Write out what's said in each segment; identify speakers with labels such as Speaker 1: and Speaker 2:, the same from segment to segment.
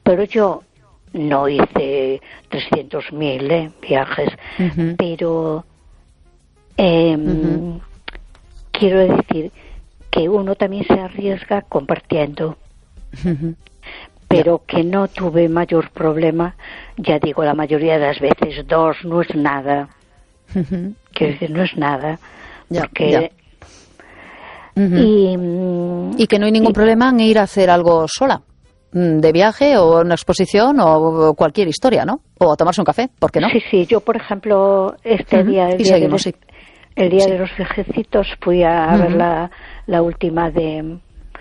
Speaker 1: Pero yo no hice 300.000 viajes, pero quiero decir que uno también se arriesga compartiendo, pero que no tuve mayor problema. Ya digo, la mayoría de las veces 2 no es nada. Quiero decir, no es nada, porque...
Speaker 2: Y que no hay ningún problema en ir a hacer algo sola, de viaje o una exposición o cualquier historia, ¿no? O a tomarse un café, ¿por qué no?
Speaker 1: Sí, yo por ejemplo, el día de los viajecitos fui a ver la última de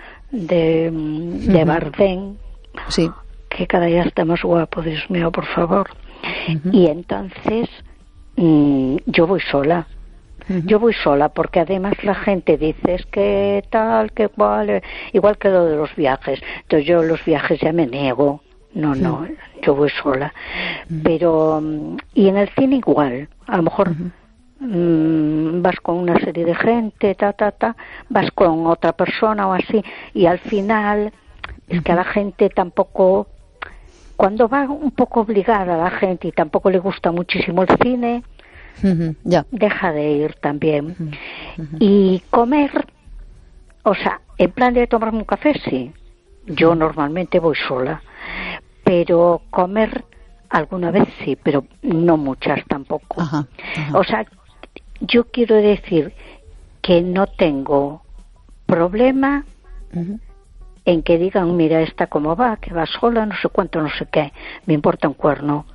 Speaker 1: Bardem, que cada día está más guapo, Dios mío, por favor. Y entonces yo voy sola. Yo voy sola porque además la gente dice es que tal, que cual, igual que lo de los viajes. Entonces yo los viajes ya me niego. No, yo voy sola. Pero, y en el cine igual. A lo mejor vas con una serie de gente, vas con otra persona o así, y al final es que a la gente tampoco, cuando va un poco obligada a la gente y tampoco le gusta muchísimo el cine, deja de ir también. Y comer, o sea, en plan de tomarme un café, sí. Yo normalmente voy sola, pero comer alguna vez sí, pero no muchas tampoco. O sea, yo quiero decir que no tengo problema en que digan, mira, esta cómo va, que va sola, no sé cuánto, no sé qué, me importa un cuerno.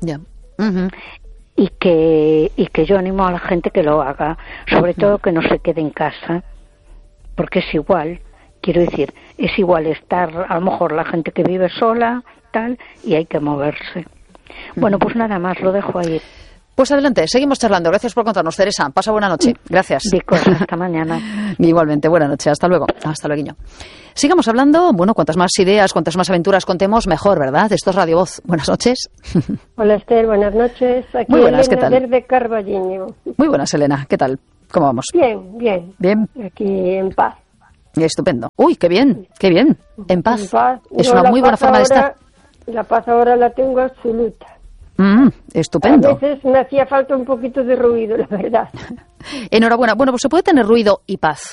Speaker 1: Y que yo animo a la gente que lo haga, sobre todo que no se quede en casa, porque es igual, quiero decir, es igual estar, a lo mejor la gente que vive sola, tal, y hay que moverse. Bueno, pues nada más, lo dejo ahí.
Speaker 2: Pues adelante, seguimos charlando. Gracias por contarnos, Teresa. Pasa buena noche. Gracias.
Speaker 1: Hasta mañana.
Speaker 2: Igualmente, buena noche. Hasta luego. Hasta luego. Sigamos hablando. Bueno, cuantas más ideas, cuantas más aventuras contemos, mejor, ¿verdad? Esto es Radio Voz. Buenas noches.
Speaker 3: Hola, Esther. Buenas noches. Aquí
Speaker 2: muy buenas,
Speaker 3: Elena,
Speaker 2: ¿qué tal?
Speaker 3: Desde Carballiño.
Speaker 2: Muy buenas, Elena. ¿Qué tal? ¿Cómo vamos?
Speaker 3: Bien, bien.
Speaker 2: Bien.
Speaker 3: Aquí en paz.
Speaker 2: Estupendo. Uy, qué bien, qué bien. En paz.
Speaker 3: En paz.
Speaker 2: Es una muy buena forma de estar.
Speaker 3: La paz ahora la tengo absoluta.
Speaker 2: Estupendo.
Speaker 3: A veces me hacía falta un poquito de ruido, la verdad.
Speaker 2: Enhorabuena. Bueno, pues se puede tener ruido y paz.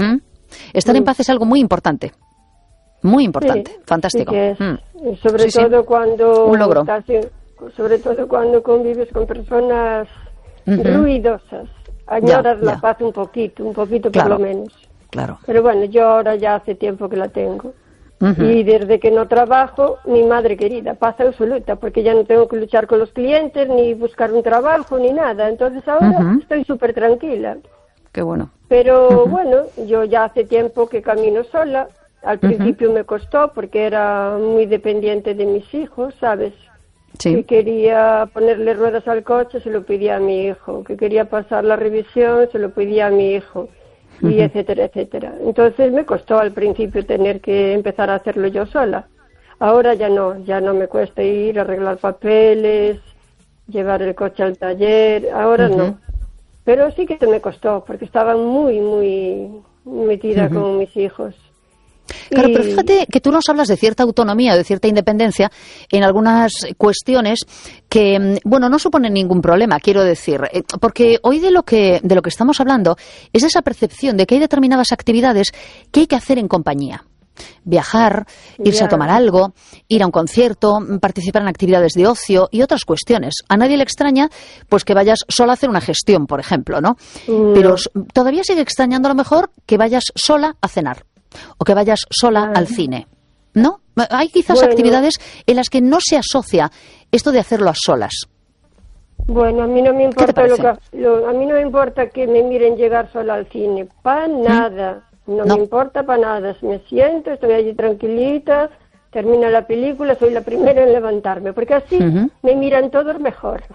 Speaker 2: Estar en paz es algo muy importante. Muy importante.
Speaker 3: Sí,
Speaker 2: fantástico.
Speaker 3: Sí que es. Sobre todo cuando
Speaker 2: un logro.
Speaker 3: Sobre todo cuando convives con personas ruidosas. Añoras la paz un poquito por lo menos.
Speaker 2: Claro.
Speaker 3: Pero bueno, yo ahora ya hace tiempo que la tengo. Y desde que no trabajo, mi madre querida, paz absoluta, porque ya no tengo que luchar con los clientes, ni buscar un trabajo, ni nada. Entonces ahora estoy súper tranquila.
Speaker 2: Qué bueno.
Speaker 3: Pero bueno, yo ya hace tiempo que camino sola. Al principio me costó porque era muy dependiente de mis hijos, ¿sabes?
Speaker 2: Sí.
Speaker 3: Que quería ponerle ruedas al coche, se lo pedía a mi hijo. Que quería pasar la revisión, se lo pedía a mi hijo. Y etcétera, etcétera. Entonces me costó al principio tener que empezar a hacerlo yo sola. Ahora ya no me cuesta ir, arreglar papeles, llevar el coche al taller, ahora no. Pero sí que me costó, porque estaba muy, muy metida con mis hijos.
Speaker 2: Claro, pero fíjate que tú nos hablas de cierta autonomía, de cierta independencia en algunas cuestiones que, bueno, no suponen ningún problema, quiero decir, porque hoy de lo que estamos hablando es esa percepción de que hay determinadas actividades que hay que hacer en compañía. Viajar, irse a tomar algo, ir a un concierto, participar en actividades de ocio y otras cuestiones. A nadie le extraña pues que vayas sola a hacer una gestión, por ejemplo, ¿no? Pero todavía sigue extrañando a lo mejor que vayas sola a cenar o que vayas sola al cine, ¿no? Hay quizás actividades en las que no se asocia esto de hacerlo a solas.
Speaker 3: Bueno, a mí no me importa a mí no me importa que me miren llegar sola al cine, para nada. No me importa para nada, me siento, estoy allí tranquilita, termina la película, soy la primera en levantarme, porque así me miran todos mejor.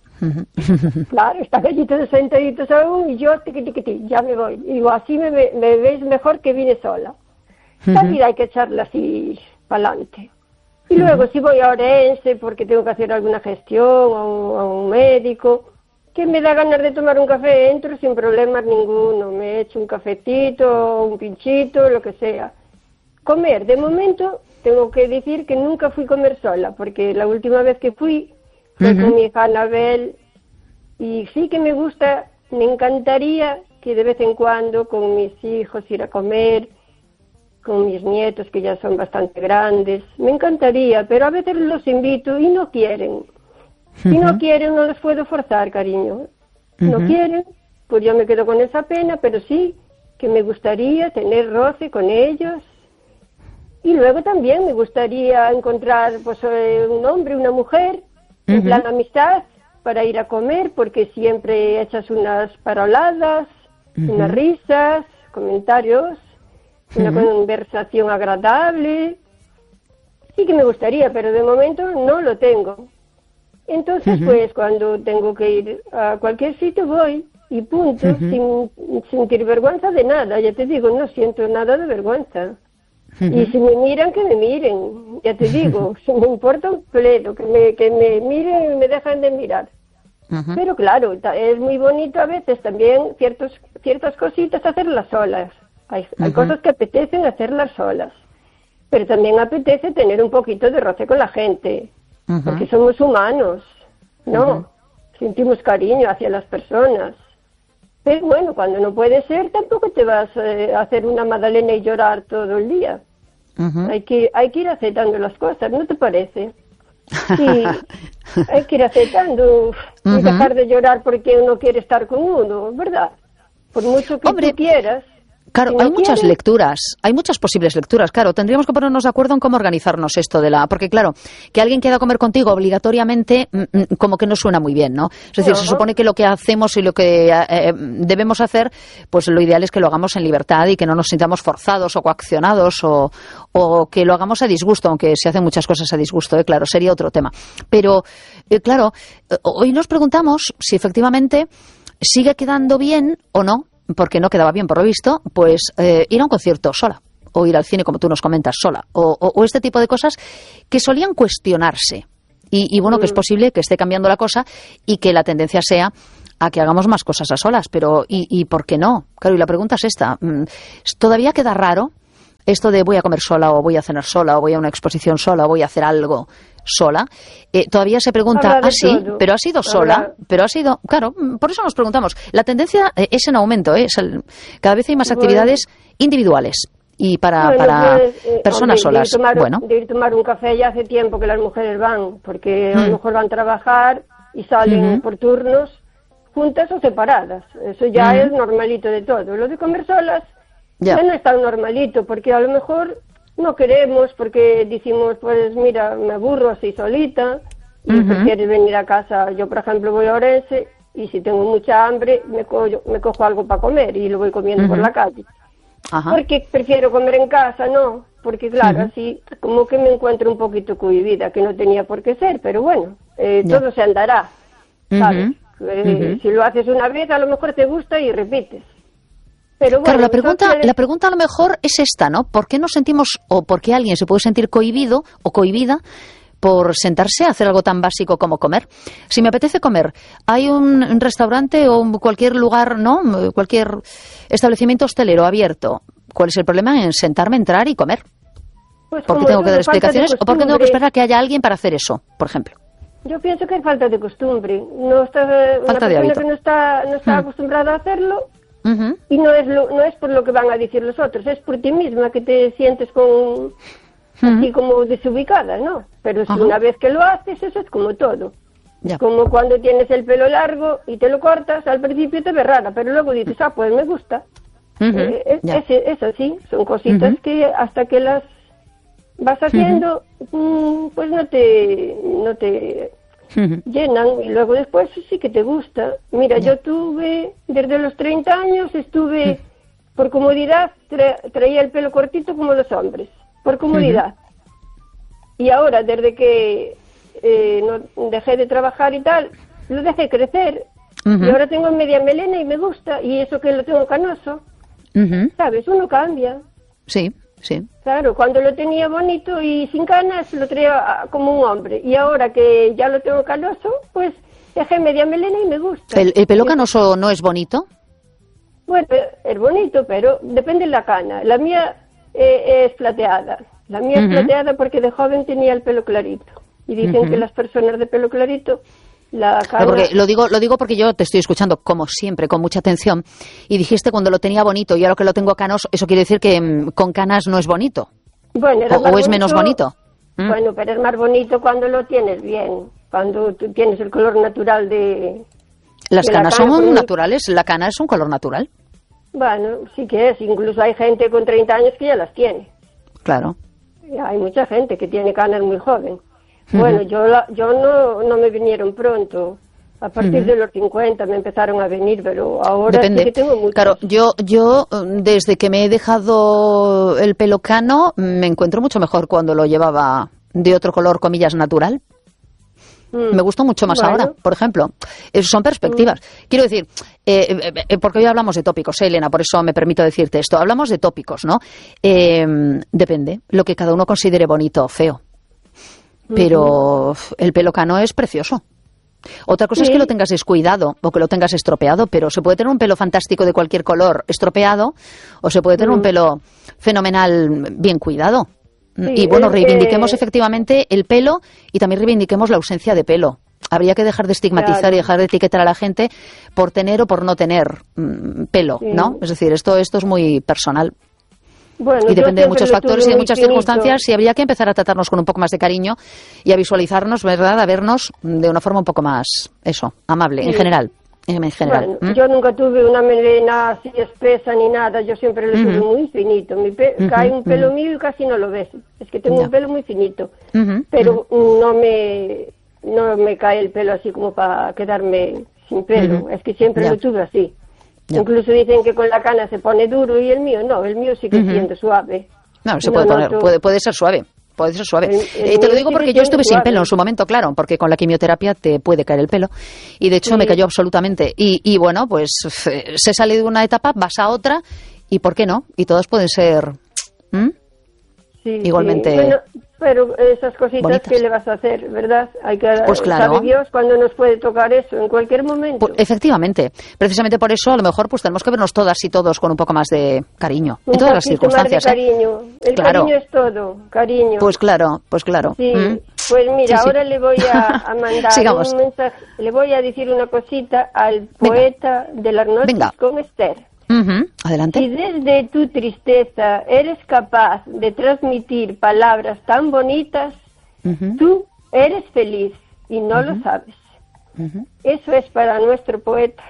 Speaker 3: Claro, están allí todos sentaditos aún y yo ya me voy. Y digo, así me veis mejor que vine sola. La vida hay que echarla así para adelante. Y luego si voy a Orense porque tengo que hacer alguna gestión a un médico, que me da ganas de tomar un café, entro sin problemas ninguno, me echo un cafetito, un pinchito, lo que sea. comer, de momento, tengo que decir que nunca fui a comer sola, porque la última vez que fui fue con mi hija Anabel, y sí que me gusta, me encantaría que de vez en cuando con mis hijos ir a comer, con mis nietos que ya son bastante grandes, me encantaría, pero a veces los invito y no quieren. Si no quieren, no los puedo forzar, cariño. No quieren, pues yo me quedo con esa pena, pero sí que me gustaría tener roce con ellos. Y luego también me gustaría encontrar pues un hombre, una mujer, en plan amistad, para ir a comer, porque siempre echas unas paroladas, unas risas, comentarios, una conversación agradable. Sí que me gustaría, pero de momento no lo tengo. Entonces, pues cuando tengo que ir a cualquier sitio voy y punto, sin sentir vergüenza de nada. Ya te digo, no siento nada de vergüenza. Y si me miran, que me miren. Ya te digo, si me importa un pledo, que me miren y me dejan de mirar. Pero claro, es muy bonito a veces también ciertas cositas hacerlas solas. Hay cosas que apetecen hacerlas solas. Pero también apetece tener un poquito de roce con la gente. Porque somos humanos, ¿no? Sentimos cariño hacia las personas. Pero bueno, cuando no puede ser, tampoco te vas a hacer una magdalena y llorar todo el día. Hay que ir aceptando las cosas, ¿no te parece? Sí, hay que ir aceptando y dejar de llorar porque uno quiere estar con uno, ¿verdad? Por mucho que tú quieras.
Speaker 2: Claro, hay muchas lecturas, hay muchas posibles lecturas, claro, tendríamos que ponernos de acuerdo en cómo organizarnos esto porque claro, que alguien quiera comer contigo obligatoriamente, como que no suena muy bien, ¿no? Es decir, se supone que lo que hacemos y lo que debemos hacer, pues lo ideal es que lo hagamos en libertad y que no nos sintamos forzados o coaccionados o que lo hagamos a disgusto, aunque se hacen muchas cosas a disgusto, claro, sería otro tema. Pero, claro, hoy nos preguntamos si efectivamente sigue quedando bien o no, porque no quedaba bien por lo visto, pues ir a un concierto sola, o ir al cine, como tú nos comentas, sola, o este tipo de cosas que solían cuestionarse. Y bueno, que es posible que esté cambiando la cosa y que la tendencia sea a que hagamos más cosas a solas, pero ¿y por qué no? Claro, y la pregunta es esta. ¿Todavía queda raro esto de voy a comer sola, o voy a cenar sola, o voy a una exposición sola, o voy a hacer algo sola? Todavía se pregunta, sí, pero ha sido sola, pero ha sido, claro, por eso nos preguntamos. La tendencia es en aumento, cada vez hay más actividades individuales y para personas solas.
Speaker 3: De ir a tomar un café ya hace tiempo que las mujeres van, porque a lo mejor van a trabajar y salen por turnos, juntas o separadas. Eso ya es normalito de todo. Lo de comer solas ya no es tan normalito, porque a lo mejor no queremos, porque decimos, pues mira, me aburro así solita, y prefieres venir a casa. Yo, por ejemplo, voy a Orense, y si tengo mucha hambre, me cojo algo para comer, y lo voy comiendo por la calle. Porque prefiero comer en casa, ¿no? Porque claro, así como que me encuentro un poquito cohibida, que no tenía por qué ser, pero bueno, todo se andará, ¿sabes? Si lo haces una vez, a lo mejor te gusta y repites. Pero bueno,
Speaker 2: claro, la pregunta a lo mejor es esta, ¿no? ¿Por qué nos sentimos, o por qué alguien se puede sentir cohibido o cohibida por sentarse a hacer algo tan básico como comer? Si me apetece comer, hay un restaurante o cualquier lugar, ¿no? Cualquier establecimiento hostelero abierto. ¿Cuál es el problema en sentarme, entrar y comer?
Speaker 3: Pues
Speaker 2: ¿por qué tengo que dar explicaciones o por qué tengo que esperar a que haya alguien para hacer eso, por ejemplo?
Speaker 3: Yo pienso que es falta de costumbre. Falta
Speaker 2: de hábito.
Speaker 3: Que no está acostumbrada a hacerlo. Y no es por lo que van a decir los otros, es por ti misma que te sientes así como desubicada, ¿no? Pero si una vez que lo haces, eso es como todo. Es como cuando tienes el pelo largo y te lo cortas, al principio te ves rara, pero luego dices, pues me gusta. Es así, son cositas que hasta que las vas haciendo, pues no te llenan, y luego después sí que te gusta. Mira, yo tuve, desde los 30 años estuve, por comodidad, traía el pelo cortito como los hombres, por comodidad. Y ahora, desde que no dejé de trabajar y tal, lo dejé crecer, y ahora tengo media melena y me gusta, y eso que lo tengo canoso, ¿sabes? Uno cambia.
Speaker 2: Sí. Sí.
Speaker 3: Claro, cuando lo tenía bonito y sin canas lo traía como un hombre, y ahora que ya lo tengo canoso, pues dejé media melena y me gusta.
Speaker 2: ¿El pelo canoso no es bonito?
Speaker 3: Bueno, es bonito, pero depende de la cana. La mía es plateada. La mía es plateada porque de joven tenía el pelo clarito. Y dicen que las personas de pelo clarito, la cana...
Speaker 2: Porque lo digo porque yo te estoy escuchando, como siempre, con mucha atención. Y dijiste cuando lo tenía bonito y ahora que lo tengo canoso, eso quiere decir que con canas no es bonito.
Speaker 3: Bueno,
Speaker 2: o es menos bonito.
Speaker 3: Bueno, pero es más bonito cuando lo tienes bien. Cuando tú tienes el color natural de...
Speaker 2: Las canas son naturales, la cana es un color natural.
Speaker 3: Bueno, sí que es. Incluso hay gente con 30 años que ya las tiene.
Speaker 2: Claro.
Speaker 3: Hay mucha gente que tiene canas muy joven. Bueno, yo no me vinieron pronto. A partir de los 50 me empezaron a venir, pero ahora
Speaker 2: depende.
Speaker 3: Sí que tengo muchos.
Speaker 2: Claro, yo desde que me he dejado el pelo cano me encuentro mucho mejor cuando lo llevaba de otro color, comillas, natural. Me gustó mucho más ahora, por ejemplo. Son perspectivas. Quiero decir, porque hoy hablamos de tópicos, Elena, por eso me permito decirte esto. Hablamos de tópicos, ¿no? Depende, lo que cada uno considere bonito o feo. Pero el pelo cano es precioso. Otra cosa es que lo tengas descuidado o que lo tengas estropeado, pero se puede tener un pelo fantástico de cualquier color estropeado o se puede tener un pelo fenomenal bien cuidado. Sí, y bueno, reivindiquemos efectivamente el pelo y también reivindiquemos la ausencia de pelo. Habría que dejar de estigmatizar y dejar de etiquetar a la gente por tener o por no tener pelo, ¿no? Es decir, esto es muy personal.
Speaker 3: Bueno,
Speaker 2: y depende de muchos factores y de muchas circunstancias y habría que empezar a tratarnos con un poco más de cariño y a visualizarnos, ¿verdad? A vernos de una forma un poco más, amable, en general.
Speaker 3: Bueno, yo nunca tuve una melena así espesa ni nada, yo siempre lo tuve muy finito. Cae un pelo mío y casi no lo ves. Es que tengo un pelo muy finito, pero no me cae el pelo así como para quedarme sin pelo. Es que siempre lo tuve así. Incluso dicen que con la cana se pone duro y el mío no, el mío sigue siendo suave.
Speaker 2: No, se puede poner, puede ser suave. Puede ser suave. Te lo digo porque yo estuve sin pelo en su momento, claro, porque con la quimioterapia te puede caer el pelo. Y de hecho me cayó absolutamente. Y bueno, pues se sale de una etapa, vas a otra, y ¿por qué no? Y todos pueden ser igualmente.
Speaker 3: Bueno, pero esas cositas bonitas. ¿Qué le vas a hacer, verdad? Hay que sabe Dios cuándo nos puede tocar eso, en cualquier momento.
Speaker 2: Pues, efectivamente. Precisamente por eso, a lo mejor, pues tenemos que vernos todas y todos con un poco más de cariño. En todas las circunstancias.
Speaker 3: Más de cariño. El cariño es todo, cariño.
Speaker 2: Pues claro.
Speaker 3: Sí. Pues mira, ahora le voy a mandar un mensaje, le voy a decir una cosita al poeta de las noches con Esther.
Speaker 2: Adelante.
Speaker 3: Si desde tu tristeza eres capaz de transmitir palabras tan bonitas, tú eres feliz y no lo sabes. Eso es para nuestro poeta.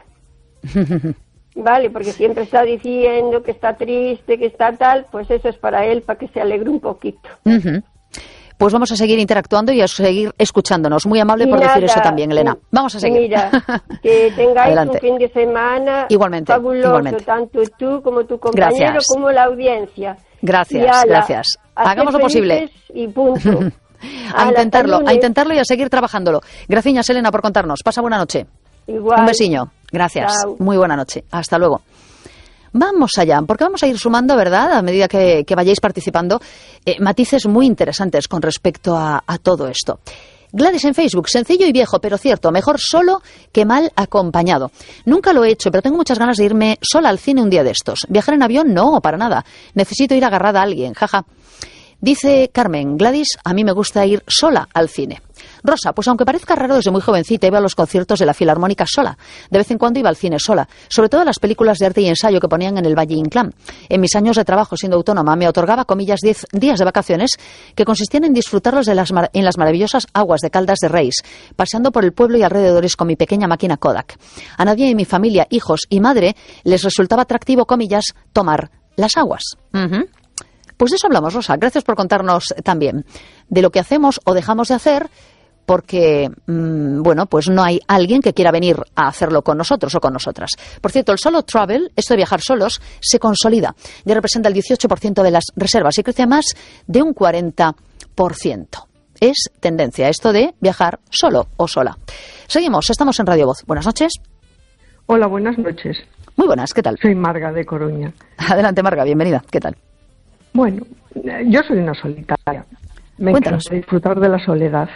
Speaker 3: Vale, porque siempre está diciendo que está triste, que está tal, pues eso es para él, para que se alegre un poquito.
Speaker 2: Pues vamos a seguir interactuando y a seguir escuchándonos. Muy amable por decir eso también, Elena. Vamos a seguir.
Speaker 3: Mira, que tengáis un fin de semana fabuloso, tanto tú como tu compañero como la audiencia.
Speaker 2: Gracias. Hagamos lo posible.
Speaker 3: Y punto.
Speaker 2: a intentarlo y a seguir trabajándolo. Gracias, Elena, por contarnos. Pasa buena noche.
Speaker 3: Igual.
Speaker 2: Un besiño. Gracias.
Speaker 3: Chao.
Speaker 2: Muy buena noche. Hasta luego. Vamos allá, porque vamos a ir sumando, ¿verdad?, a medida que vayáis participando, matices muy interesantes con respecto a todo esto. Gladys en Facebook, sencillo y viejo, pero cierto, mejor solo que mal acompañado. Nunca lo he hecho, pero tengo muchas ganas de irme sola al cine un día de estos. ¿Viajar en avión? No, para nada. Necesito ir agarrada a alguien, jaja. Dice Carmen, Gladys, a mí me gusta ir sola al cine. Rosa, pues aunque parezca raro, desde muy jovencita iba a los conciertos de la Filarmónica sola. De vez en cuando iba al cine sola, sobre todo a las películas de arte y ensayo que ponían en el Valle Inclán. En mis años de trabajo siendo autónoma me otorgaba, comillas, 10 días de vacaciones que consistían en disfrutarlos en las maravillosas aguas de Caldas de Reis, paseando por el pueblo y alrededores con mi pequeña máquina Kodak. A nadie en mi familia, hijos y madre les resultaba atractivo, comillas, tomar las aguas. Pues de eso hablamos, Rosa. Gracias por contarnos también de lo que hacemos o dejamos de hacer porque, bueno, pues no hay alguien que quiera venir a hacerlo con nosotros o con nosotras. Por cierto, el solo travel, esto de viajar solos, se consolida. Ya representa el 18% de las reservas y crece a más de un 40%. Es tendencia esto de viajar solo o sola. Seguimos, estamos en Radio Voz. Buenas noches.
Speaker 4: Hola, buenas noches.
Speaker 2: Muy buenas, ¿qué tal?
Speaker 4: Soy Marga de Coruña.
Speaker 2: Adelante, Marga, bienvenida. ¿Qué tal?
Speaker 4: Bueno, yo soy una solitaria. Me encanta disfrutar de la soledad.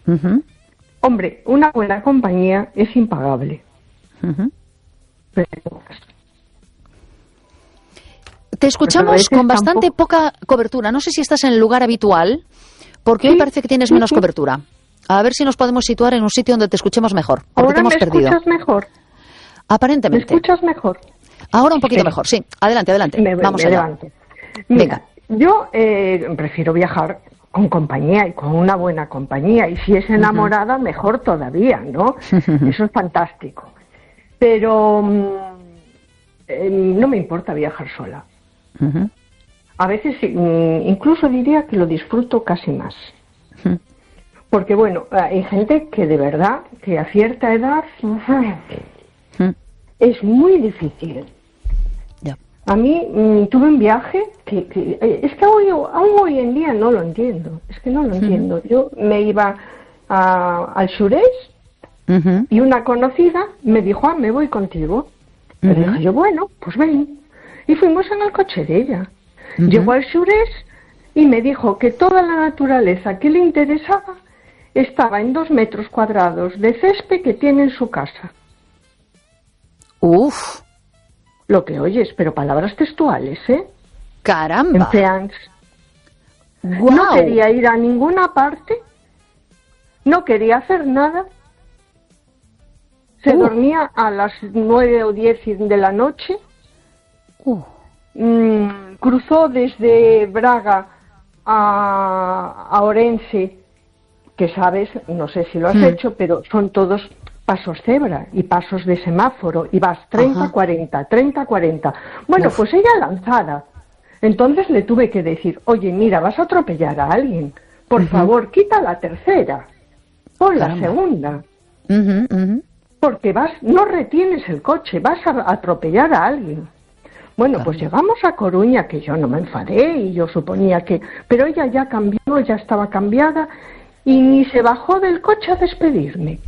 Speaker 4: Hombre, una buena compañía es impagable. Pero...
Speaker 2: Te escuchamos con bastante poca cobertura. No sé si estás en el lugar habitual, porque hoy parece que tienes menos cobertura. A ver si nos podemos situar en un sitio donde te escuchemos mejor. Porque te hemos perdido.
Speaker 4: ¿Escuchas mejor?
Speaker 2: Aparentemente.
Speaker 4: ¿Me escuchas mejor?
Speaker 2: Ahora un poquito mejor, sí. Adelante. Vamos allá.
Speaker 4: Mira, yo prefiero viajar con compañía y con una buena compañía. Y si es enamorada, mejor todavía, ¿no? Eso es fantástico. Pero no me importa viajar sola. A veces incluso diría que lo disfruto casi más. Porque bueno, hay gente que de verdad, que a cierta edad es muy difícil. A mí tuve un viaje que es que aún hoy en día no lo entiendo. Es que no lo entiendo. Yo me iba al sureste y una conocida me dijo, me voy contigo. Le dije yo, bueno, pues ven. Y fuimos en el coche de ella. Llegó al sureste y me dijo que toda la naturaleza que le interesaba estaba en 2 metros cuadrados de césped que tiene en su casa.
Speaker 2: Uf.
Speaker 4: Lo que oyes, pero palabras textuales, ¿eh?
Speaker 2: ¡Caramba!
Speaker 4: En France.
Speaker 2: ¡Guau!
Speaker 4: No quería ir a ninguna parte, no quería hacer nada. Se dormía a las 9 o 10 de la noche. Cruzó desde Braga a Orense, que sabes, no sé si lo has hecho, pero son todos pasos cebra y pasos de semáforo, y vas 30-40, 30-40. Bueno, pues ella lanzada. Entonces le tuve que decir, oye, mira, vas a atropellar a alguien. Por favor, quita la tercera. Pon la segunda. Porque no retienes el coche, vas a atropellar a alguien. Bueno, pues llegamos a Coruña, que yo no me enfadé y yo suponía que... Pero ella ya cambió, ya estaba cambiada y ni se bajó del coche a despedirme.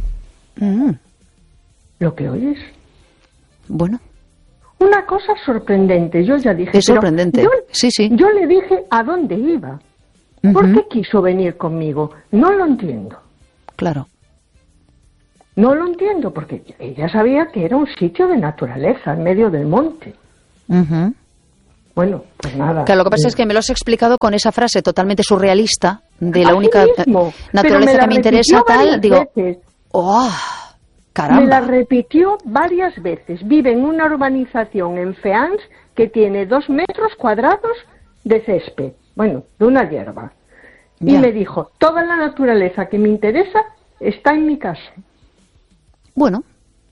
Speaker 4: ¿Lo que oyes?
Speaker 2: Bueno.
Speaker 4: Una cosa sorprendente, yo ya dije...
Speaker 2: Es sorprendente, sí.
Speaker 4: Yo le dije a dónde iba. ¿Por qué quiso venir conmigo? No lo entiendo.
Speaker 2: Claro.
Speaker 4: No lo entiendo, porque ella sabía que era un sitio de naturaleza, en medio del monte. Bueno, pues nada.
Speaker 2: Claro, lo que pasa es que me lo has explicado con esa frase totalmente surrealista de la única naturaleza que me interesa, tal, digo... ¡Oh! ¡Caramba!
Speaker 4: Me la repitió varias veces. Vive en una urbanización en Feans que tiene 2 metros cuadrados de césped, bueno, de una hierba. Y me dijo, toda la naturaleza que me interesa está en mi casa.
Speaker 2: Bueno,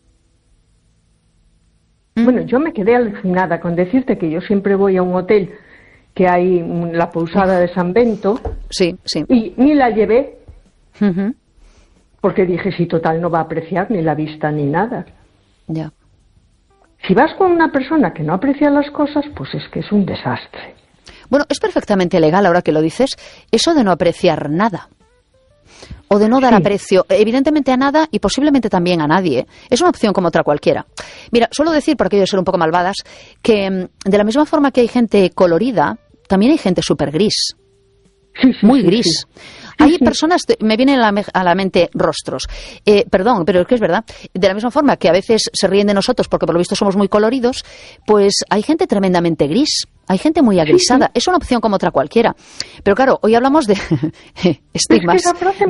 Speaker 4: yo me quedé alucinada con decirte que yo siempre voy a un hotel que hay la Pousada de San Bento.
Speaker 2: Sí.
Speaker 4: Y ni la llevé. Porque dije, si total no va a apreciar ni la vista ni nada.
Speaker 2: Ya.
Speaker 4: Si vas con una persona que no aprecia las cosas, pues es que es un desastre.
Speaker 2: Bueno, es perfectamente legal, ahora que lo dices, eso de no apreciar nada. O de no dar aprecio, evidentemente a nada y posiblemente también a nadie. Es una opción como otra cualquiera. Mira, suelo decir, por aquello de ser un poco malvadas, que de la misma forma que hay gente colorida, también hay gente súper gris. Muy gris. Hay personas, me vienen a la mente rostros. Perdón, pero es que es verdad. De la misma forma que a veces se ríen de nosotros porque por lo visto somos muy coloridos, pues hay gente tremendamente gris. Hay gente muy agrisada. Es una opción como otra cualquiera. Pero claro, hoy hablamos de estigmas.